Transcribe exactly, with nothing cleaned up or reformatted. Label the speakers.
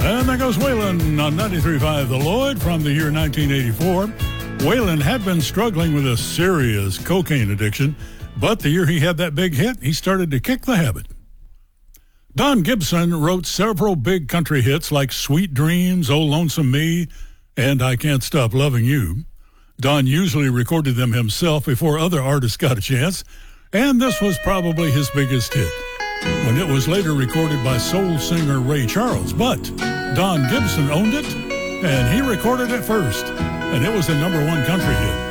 Speaker 1: And there goes Waylon on ninety-three point five The Lloyd from the year nineteen eighty-four. Waylon had been struggling with a serious cocaine addiction, but the year he had that big hit, he started to kick the habit. Don Gibson wrote several big country hits like Sweet Dreams, Oh Lonesome Me, and I Can't Stop Loving You. Don usually recorded them himself before other artists got a chance, and this was probably his biggest hit, when it was later recorded by soul singer Ray Charles. But Don Gibson owned it, and he recorded it first, and it was a number one country hit.